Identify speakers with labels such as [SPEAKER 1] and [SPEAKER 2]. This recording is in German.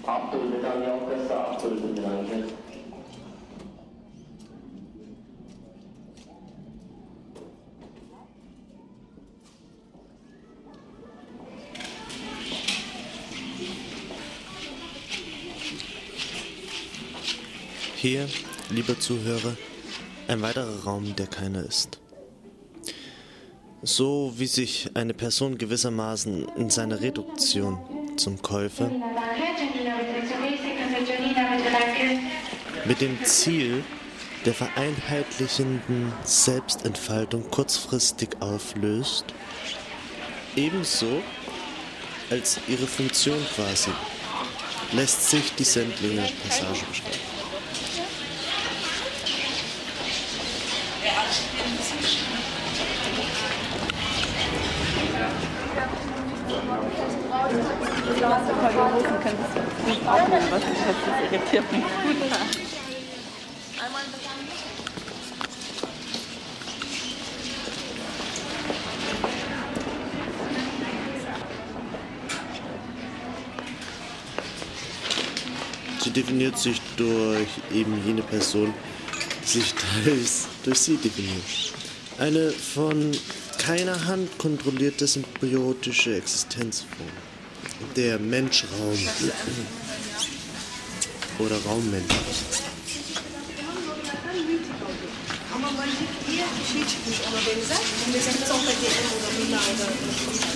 [SPEAKER 1] Hier, liebe Zuhörer, ein weiterer Raum, der keiner ist. So wie sich eine Person gewissermaßen in seiner Reduktion zum Käufer mit dem Ziel der vereinheitlichenden Selbstentfaltung kurzfristig auflöst, ebenso als ihre Funktion quasi, lässt sich die Sendlinger Passage beschreiben.
[SPEAKER 2] Das irritiert mich.
[SPEAKER 1] Sie definiert sich durch eben jene Person, die sich teils durch sie definiert. Eine von keiner Hand kontrollierte symbiotische Existenzform. Der Menschraum oder Raummensch.
[SPEAKER 3] Ama ben diye şey çıkmış ona benzer. Mesela son paketler olur bunlarda.